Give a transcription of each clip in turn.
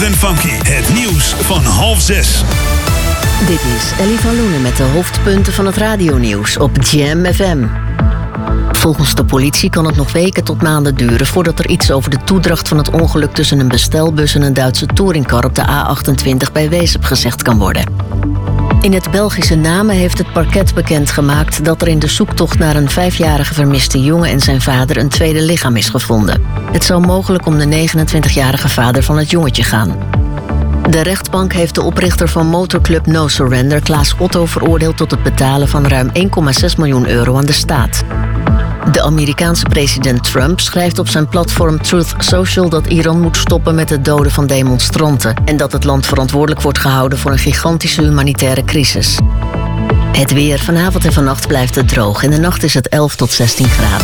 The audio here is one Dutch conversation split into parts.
Funky, het nieuws van 5:30. Dit is Ellie van Loenen met de hoofdpunten van het radionieuws op Jam FM. Volgens de politie kan het nog weken tot maanden duren voordat er iets over de toedracht van het ongeluk tussen een bestelbus en een Duitse touringcar op de A28 bij Wezep gezegd kan worden. In het Belgische Namen heeft het parket bekendgemaakt dat er in de zoektocht naar een 5-jarige vermiste jongen en zijn vader een tweede lichaam is gevonden. Het zou mogelijk om de 29-jarige vader van het jongetje gaan. De rechtbank heeft de oprichter van motorclub No Surrender, Klaas Otto, veroordeeld tot het betalen van ruim 1,6 miljoen euro aan de staat. De Amerikaanse president Trump schrijft op zijn platform Truth Social dat Iran moet stoppen met het doden van demonstranten en dat het land verantwoordelijk wordt gehouden voor een gigantische humanitaire crisis. Het weer. Vanavond en vannacht blijft het droog. In de nacht is het 11 tot 16 graden.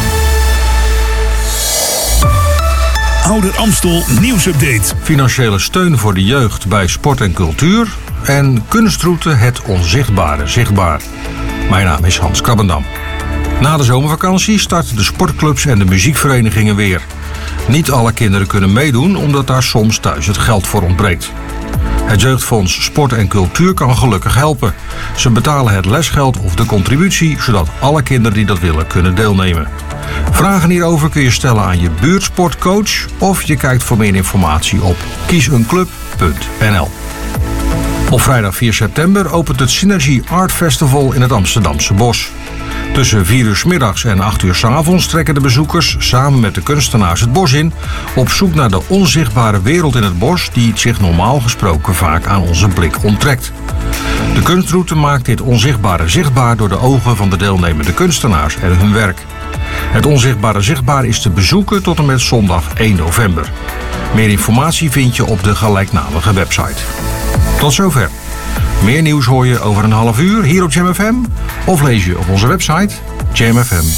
Ouder Amstel nieuwsupdate. Financiële steun voor de jeugd bij sport en cultuur. En kunstroute Het Onzichtbare zichtbaar. Mijn naam is Hans Krabbendam. Na de zomervakantie starten de sportclubs en de muziekverenigingen weer. Niet alle kinderen kunnen meedoen omdat daar soms thuis het geld voor ontbreekt. Het Jeugdfonds Sport en Cultuur kan gelukkig helpen. Ze betalen het lesgeld of de contributie, zodat alle kinderen die dat willen kunnen deelnemen. Vragen hierover kun je stellen aan je buurtsportcoach of je kijkt voor meer informatie op kiesenclub.nl. Op vrijdag 4 september opent het Synergy Art Festival in het Amsterdamse Bos. Tussen 4 uur 's middags en 8 uur 's avonds trekken de bezoekers samen met de kunstenaars het bos in op zoek naar de onzichtbare wereld in het bos die zich normaal gesproken vaak aan onze blik onttrekt. De kunstroute maakt dit onzichtbare zichtbaar door de ogen van de deelnemende kunstenaars en hun werk. Het onzichtbare zichtbaar is te bezoeken tot en met zondag 1 november. Meer informatie vind je op de gelijknamige website. Tot zover. Meer nieuws hoor je over een half uur hier op Jam FM of lees je op onze website jamfm.nl.